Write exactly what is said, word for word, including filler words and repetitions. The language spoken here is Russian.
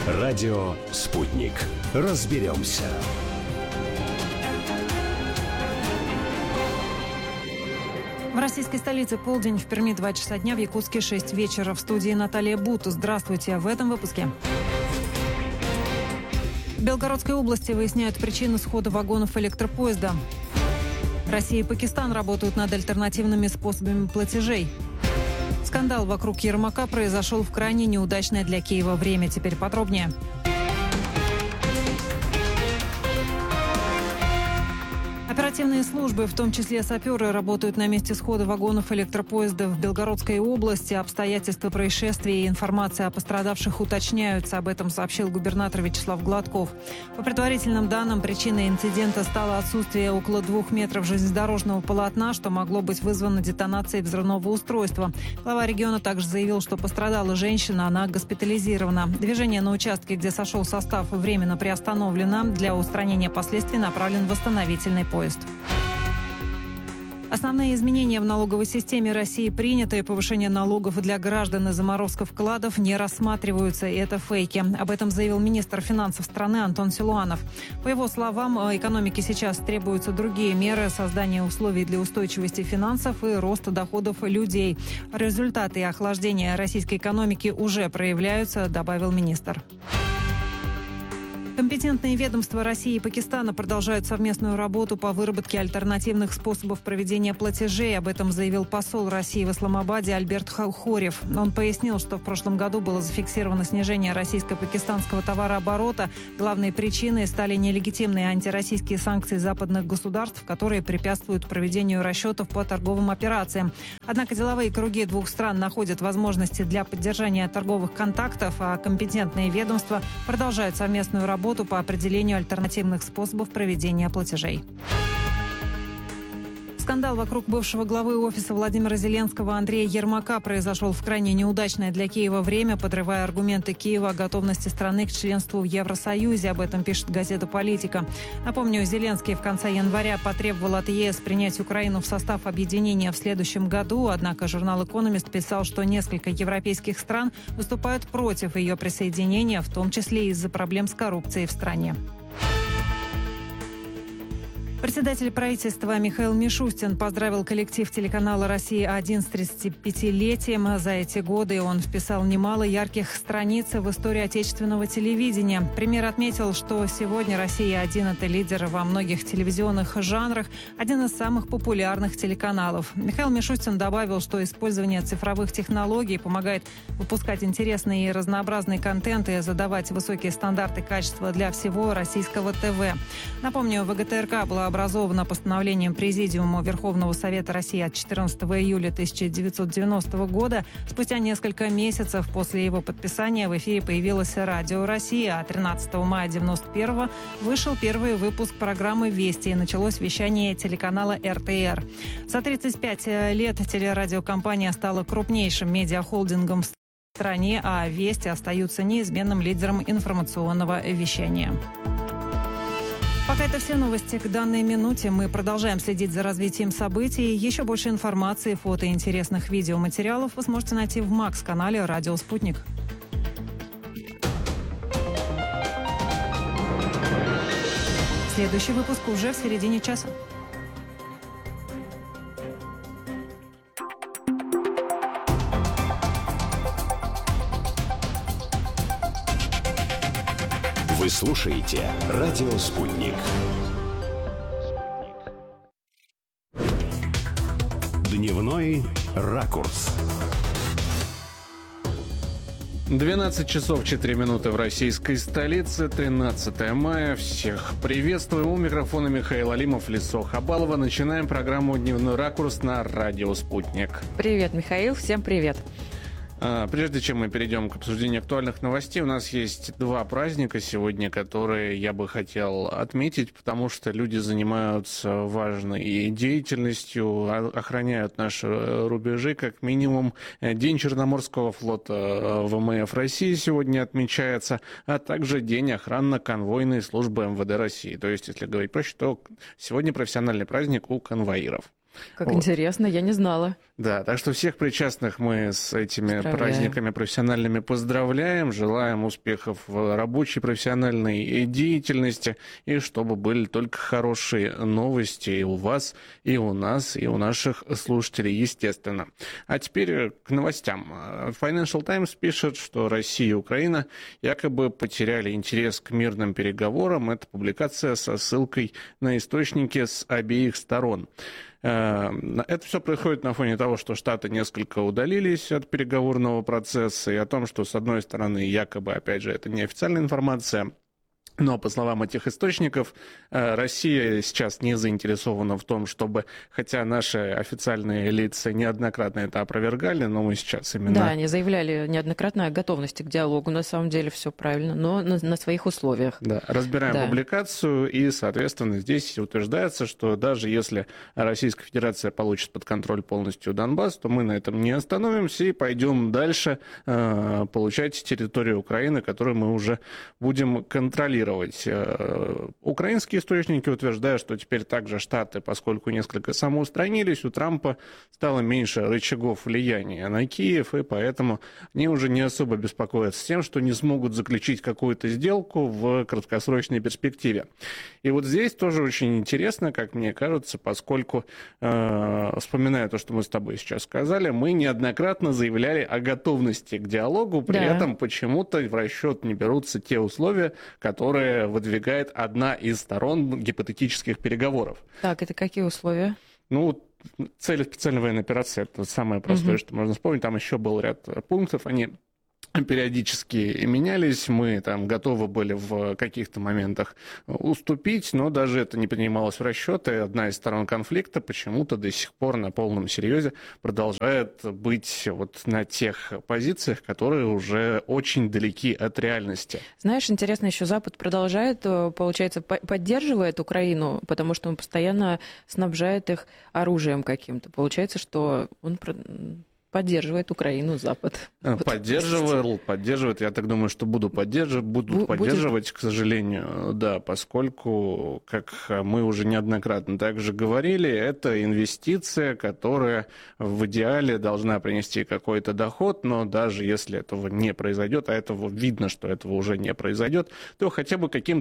Радио «Спутник». Разберемся. В российской столице полдень, в Перми два часа дня, в Якутске шесть вечера. В студии Наталья Бут. Здравствуйте. В этом выпуске. В Белгородской области выясняют причины схода вагонов электропоезда. Россия и Пакистан работают над альтернативными способами платежей. Скандал вокруг Ермака произошел в крайне неудачное для Киева время. Теперь подробнее. Оперативные службы, в том числе саперы, работают на месте схода вагонов электропоезда в Белгородской области. Обстоятельства происшествия и информация о пострадавших уточняются. Об этом сообщил губернатор Вячеслав Гладков. По предварительным данным, причиной инцидента стало отсутствие около двух метров железнодорожного полотна, что могло быть вызвано детонацией взрывного устройства. Глава региона также заявил, что пострадала женщина, она госпитализирована. Движение на участке, где сошел состав, временно приостановлено. Для устранения последствий направлен восстановительный поезд. Основные изменения в налоговой системе России приняты, и повышение налогов для граждан и заморозка вкладов не рассматриваются, и это фейки. Об этом заявил министр финансов страны Антон Силуанов. По его словам, экономике сейчас требуются другие меры создания условий для устойчивости финансов и роста доходов людей. Результаты охлаждения российской экономики уже проявляются, добавил министр. Компетентные ведомства России и Пакистана продолжают совместную работу по выработке альтернативных способов проведения платежей. Об этом заявил посол России в Исламабаде Альберт Хорев. Он пояснил, что в прошлом году было зафиксировано снижение российско-пакистанского товарооборота. Главной причиной стали нелегитимные антироссийские санкции западных государств, которые препятствуют проведению расчетов по торговым операциям. Однако деловые круги двух стран находят возможности для поддержания торговых контактов, а компетентные ведомства продолжают совместную работу работу по определению альтернативных способов проведения платежей. Скандал вокруг бывшего главы офиса Владимира Зеленского Андрея Ермака произошел в крайне неудачное для Киева время, подрывая аргументы Киева о готовности страны к членству в Евросоюзе. Об этом пишет газета «Политика». Напомню, Зеленский в конце января потребовал от ЕС принять Украину в состав объединения в следующем году. Однако журнал «Экономист» писал, что несколько европейских стран выступают против ее присоединения, в том числе из-за проблем с коррупцией в стране. Председатель правительства Михаил Мишустин поздравил коллектив телеканала «Россия-один» с тридцатипятилетием. За эти годы он вписал немало ярких страниц в истории отечественного телевидения. Премьер отметил, что сегодня «Россия-один» – это лидер во многих телевизионных жанрах, один из самых популярных телеканалов. Михаил Мишустин добавил, что использование цифровых технологий помогает выпускать интересный и разнообразный контент и задавать высокие стандарты качества для всего российского ТВ. Напомню, ВГТРК была образована постановлением Президиума Верховного Совета России от четырнадцатого июля тысяча девятьсот девяностого года. Спустя несколько месяцев после его подписания в эфире появилось Радио Россия, а тринадцатого мая девяносто первого вышел первый выпуск программы «Вести» и началось вещание телеканала эр тэ эр. За тридцать пять лет телерадиокомпания стала крупнейшим медиахолдингом в стране, а «Вести» остаются неизменным лидером информационного вещания. Пока это все новости к данной минуте. Мы продолжаем следить за развитием событий. Еще больше информации, фото и интересных видеоматериалов вы сможете найти в Макс-канале «Радио Спутник». Следующий выпуск уже в середине часа. Вы слушаете «Радио Спутник». Дневной ракурс. двенадцать часов четыре минуты в российской столице, тринадцатое мая. Всех приветствую. У микрофона Михаил Алимов, Лисо Хабалова. Начинаем программу «Дневной ракурс» на радио «Спутник». Привет, Михаил. Всем привет. Прежде чем мы перейдем к обсуждению актуальных новостей, у нас есть два праздника сегодня, которые я бы хотел отметить, потому что люди занимаются важной деятельностью, охраняют наши рубежи, как минимум. День Черноморского флота ВМФ России сегодня отмечается, а также День охранно-конвойной службы эм вэ дэ России. То есть, если говорить проще, то сегодня профессиональный праздник у конвоиров. Как Вот. интересно, я не знала. Да, так что всех причастных мы с этими Поздравляем. праздниками профессиональными поздравляем, желаем успехов в рабочей профессиональной деятельности, и чтобы были только хорошие новости и у вас, и у нас, и у наших слушателей, естественно. А теперь к новостям. Financial Times пишет, что Россия и Украина якобы потеряли интерес к мирным переговорам. Это публикация со ссылкой на источники с обеих сторон. Это все происходит на фоне того, что Штаты несколько удалились от переговорного процесса, и о том, что, с одной стороны, якобы, опять же, это неофициальная информация, но, по словам этих источников, Россия сейчас не заинтересована в том, чтобы, хотя наши официальные лица неоднократно это опровергали, но мы сейчас именно... Да, они заявляли неоднократно о готовности к диалогу. На самом деле все правильно, но на, на своих условиях. Да, разбираем Да. публикацию, и, соответственно, здесь утверждается, что даже если Российская Федерация получит под контроль полностью Донбасс, то мы на этом не остановимся и пойдем дальше э, получать территорию Украины, которую мы уже будем контролировать. Украинские источники утверждают, что теперь также Штаты, поскольку несколько самоустранились, у Трампа стало меньше рычагов влияния на Киев, и поэтому они уже не особо беспокоятся тем, что не смогут заключить какую-то сделку в краткосрочной перспективе. И вот здесь тоже очень интересно, как мне кажется, поскольку, э, вспоминая то, что мы с тобой сейчас сказали, мы неоднократно заявляли о готовности к диалогу, при Да. этом почему-то в расчет не берутся те условия, которые выдвигает одна из сторон гипотетических переговоров. Так, это какие условия? Ну, цель специальной военной операции — это самое простое, Мгм. что можно вспомнить. Там еще был ряд пунктов, они периодически менялись, мы там готовы были в каких-то моментах уступить, но даже это не принималось в расчет, и одна из сторон конфликта почему-то до сих пор на полном серьезе продолжает быть вот на тех позициях, которые уже очень далеки от реальности. Знаешь, интересно, еще Запад продолжает, э, получается, по- поддерживает Украину, потому что он постоянно снабжает их оружием каким-то. Получается, что он про- поддерживает Украину, Запад. Вот. Поддерживал, поддерживает. Я так думаю, что буду поддерживать, будут Бу- поддерживать, к сожалению, да, поскольку, как мы уже неоднократно также говорили, это инвестиция, которая в идеале должна принести какой-то доход, но даже если этого не произойдет, а этого видно, что этого уже не произойдет, то хотя бы каким